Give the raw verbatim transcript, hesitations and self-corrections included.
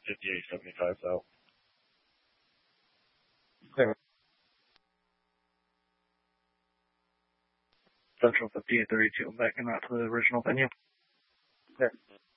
fifty-eight seventy-five though. There. Central fifty-eight thirty-two. I'm backing out to the original venue. There.